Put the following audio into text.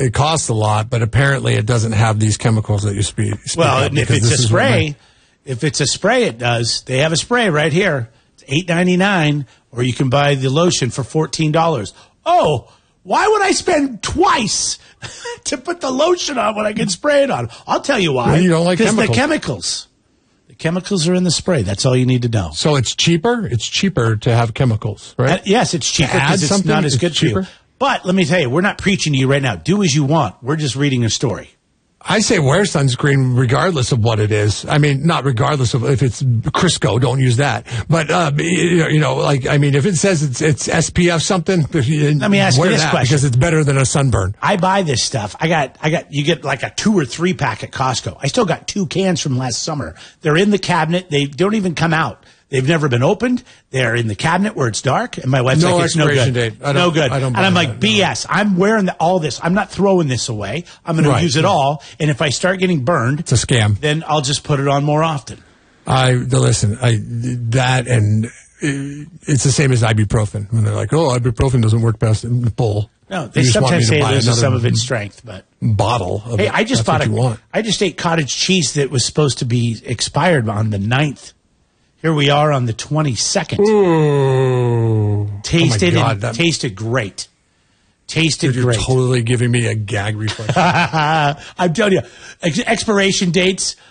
it costs a lot, but apparently it doesn't have these chemicals that you speak Well, of, and if because it's this a is spray, it does. They have a spray right here. It's $8.99, or you can buy the lotion for $14. Oh, why would I spend twice to put the lotion on when I can spray it on? I'll tell you why. Well, you don't like because chemicals. the chemicals. The chemicals are in the spray. That's all you need to know. So it's cheaper? It's cheaper to have chemicals, right? Yes, it's cheaper because it's not as good for you. But let me tell you, we're not preaching to you right now. Do as you want. We're just reading a story. I say wear sunscreen regardless of what it is. I mean, not regardless of if it's Crisco, don't use that. But, if it says it's SPF something, let me ask you this question. Because it's better than a sunburn. I buy this stuff. You get like a 2 or 3 pack at Costco. I still got 2 cans from last summer. They're in the cabinet. They don't even come out. They've never been opened. They're in the cabinet where it's dark. And my wife's like, it's no good. Date. No good. And I'm like, BS. No. I'm wearing all this. I'm not throwing this away. I'm going to use it all. And if I start getting burned, it's a scam. Then I'll just put it on more often. It's the same as ibuprofen. When they're like, oh, ibuprofen doesn't work best in the bowl. No, they sometimes say it loses some of its strength, but bottle. Hey, I just ate cottage cheese that was supposed to be expired on the 9th. Here we are on the 22nd. Ooh. Tasted great. You're totally giving me a gag reflex. I'm telling you, expiration dates